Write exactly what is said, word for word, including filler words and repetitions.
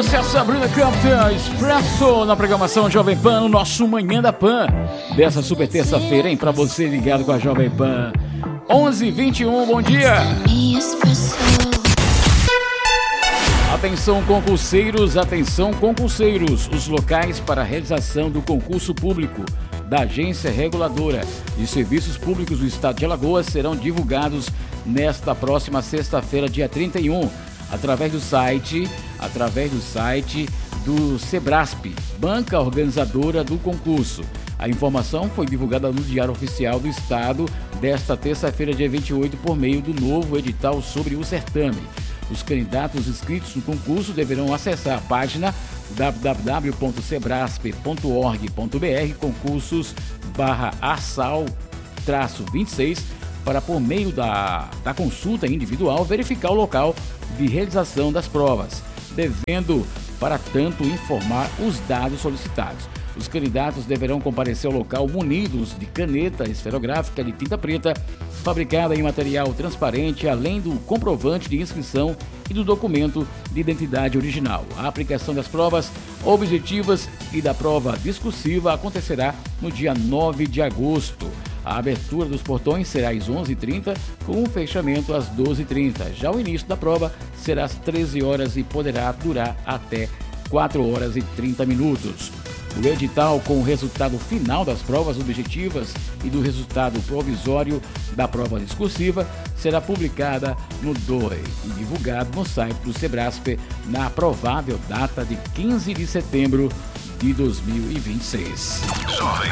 Essa é a Sabrina Campbell Expresso na programação Jovem Pan, no nosso Manhã da Pan dessa super terça-feira, hein? Pra você ligado com a Jovem Pan. onze e vinte e um, bom dia! Atenção concurseiros, atenção concurseiros. Os locais para a realização do concurso público da Agência Reguladora de Serviços Públicos do Estado de Alagoas serão divulgados nesta próxima sexta-feira, dia trinta e um, através do site, através do site do Sebrasp, banca organizadora do concurso. A informação foi divulgada no Diário Oficial do Estado desta terça-feira, dia vinte e oito, por meio do novo edital sobre o certame. Os candidatos inscritos no concurso deverão acessar a página w w w ponto sebrasp ponto org ponto b r concursos barra assal traço vinte e seis para, por meio da, da consulta individual, verificar o local de realização das provas, devendo, para tanto, informar os dados solicitados. Os candidatos deverão comparecer ao local munidos de caneta esferográfica de tinta preta, fabricada em material transparente, além do comprovante de inscrição e do documento de identidade original. A aplicação das provas objetivas e da prova discursiva acontecerá no dia nove de agosto. A abertura dos portões será às onze e trinta, com o fechamento às doze e trinta. Já o início da prova será às treze horas e poderá durar até quatro horas e trinta minutos. O edital com o resultado final das provas objetivas e do resultado provisório da prova discursiva será publicada no D O I e divulgado no site do Sebrasp na provável data de quinze de setembro de dois mil e vinte e seis. Jovem